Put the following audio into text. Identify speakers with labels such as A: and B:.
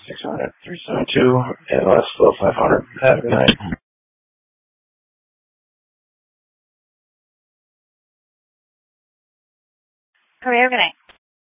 A: 600 372 ALS flow 500. Have a good night.
B: Hooray, good night.